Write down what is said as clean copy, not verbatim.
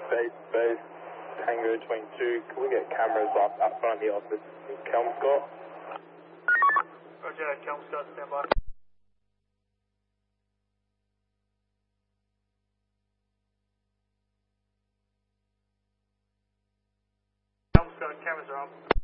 Base, Tango 22, can we get cameras up out front of the office in Kelmscott? Roger, Kelmscott, stand by. Kelmscott, cameras are on.